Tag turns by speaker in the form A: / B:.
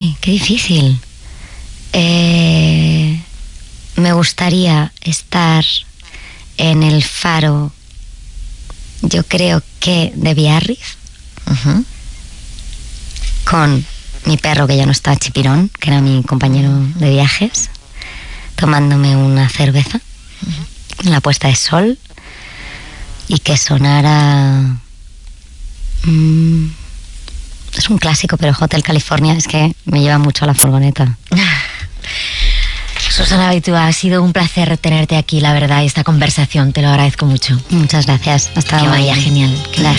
A: Ay, qué difícil. Me gustaría estar en el faro, yo creo que de Biarritz, con mi perro, que ya no está, Chipirón, que era mi compañero de viajes, tomándome una cerveza en la puesta de sol, y que sonara... es un clásico, pero Hotel California es que me lleva mucho a la furgoneta.
B: Susana Beitua, ha sido un placer tenerte aquí, la verdad, esta conversación, te lo agradezco mucho.
A: Muchas gracias. Hasta
B: que vaya genial.
A: Gracias.